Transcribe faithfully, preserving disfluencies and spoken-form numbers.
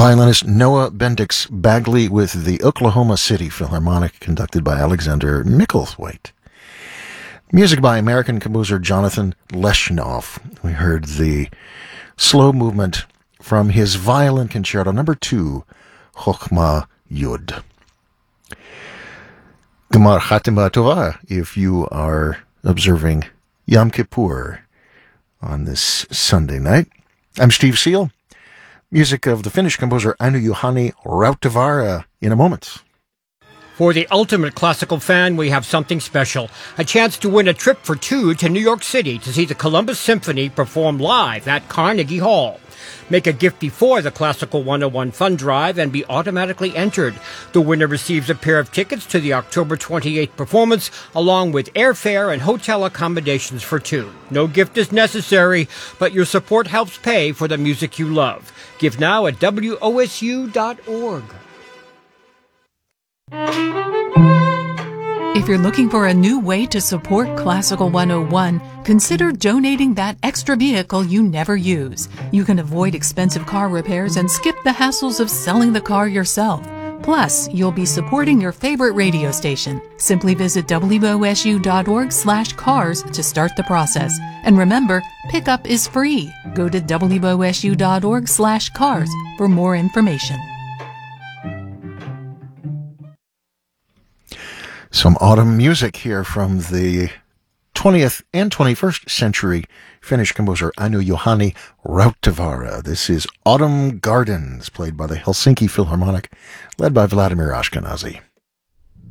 violinist Noah Bendix Bagley with the Oklahoma City Philharmonic, conducted by Alexander Micklethwaite. Music by American composer Jonathan Leshnoff. We heard the slow movement from his violin concerto number two, Chokhmah Yud. Gemar Chatima Tova, if you are observing Yom Kippur on this Sunday night. I'm Steve Seal. Music of the Finnish composer Anu-Juhani Rautavaara in a moment. For the ultimate classical fan, we have something special. A chance to win a trip for two to New York City to see the Columbus Symphony perform live at Carnegie Hall. Make a gift before the Classical one oh one Fund Drive and be automatically entered. The winner receives a pair of tickets to the October twenty-eighth performance, along with airfare and hotel accommodations for two. No gift is necessary, but your support helps pay for the music you love. Give now at W O S U dot org. If you're looking for a new way to support Classical one oh one, consider donating that extra vehicle you never use. You can avoid expensive car repairs and skip the hassles of selling the car yourself. Plus, you'll be supporting your favorite radio station. Simply visit W O S U dot org slash cars to start the process. And remember, pickup is free. Go to W O S U dot org slash cars for more information. Some autumn music here from the twentieth and twenty-first century Finnish composer Anu-Juhani Rautavaara. This is Autumn Gardens, played by the Helsinki Philharmonic, led by Vladimir Ashkenazy.